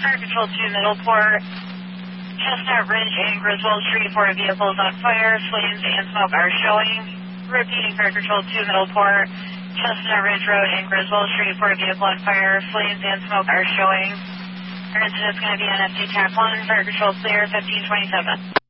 Fire Control 2 Middleport. Chestnut Ridge and Griswold Street, 4 vehicles on fire. Flames and smoke are showing. Repeating, Fire Control 2 Middleport. Chestnut Ridge Road and Griswold Street, 4 vehicle on fire. Flames and smoke are showing. Our incident's going to be on FT TAC 1. Fire Control clear, 1527.